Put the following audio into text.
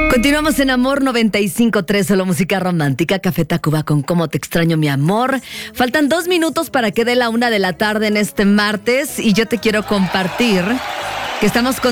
Continuamos en Amor 95.3, solo música romántica, Café Tacuba con Cómo te extraño, mi amor. Faltan 2 minutos para que dé la 1 de la tarde en este martes y yo te quiero compartir que estamos con